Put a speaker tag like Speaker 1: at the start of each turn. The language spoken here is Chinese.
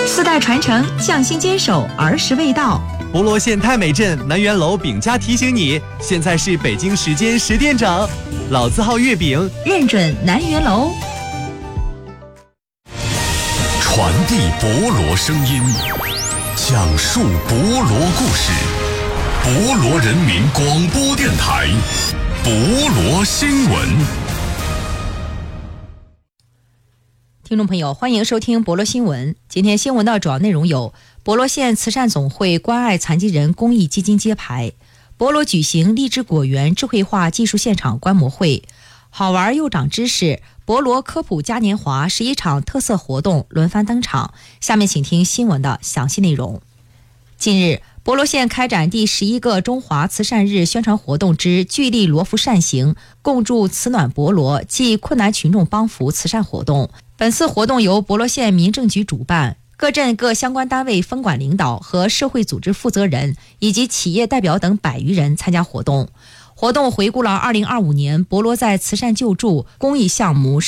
Speaker 1: 4代传承，匠心坚守，儿时味道。
Speaker 2: 博罗县太美镇南园楼饼家提醒你，现在是北京时间10点整，老字号月饼
Speaker 1: 认准南园楼。
Speaker 3: 传递博罗声音，讲述博罗故事，博罗人民广播电台，博罗新闻。
Speaker 1: 听众朋友，欢迎收听博罗新闻。今天新闻的主要内容有：博罗县慈善总会关爱残疾人公益基金揭牌；博罗举行荔枝果园智慧化技术现场观摩会；好玩又长知识，博罗科普嘉年华11场特色活动轮番登场。下面请听新闻的详细内容。近日，博罗县开展第11个中华慈善日宣传活动之聚力罗浮善行，共筑慈暖博罗暨困难群众帮扶慈善活动。本次活动由博罗县民政局主办，各镇各相关单位分管领导和社会组织负责人以及企业代表等100余人参加活动。活动回顾了2025年博罗在慈善救助、公益项目、